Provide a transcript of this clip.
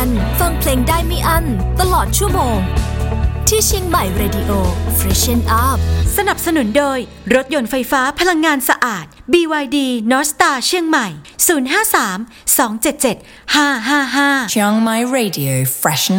วันฟังเพลงได้ไม่อั้นตลอดชั่วโมงที่เชียงใหม่ Radio Freshen Up สนับสนุนโดยรถยนต์ไฟฟ้าพลังงานสะอาด BYD North Star เชียงใหม่053 277 555 Chiang Mai Radio Freshen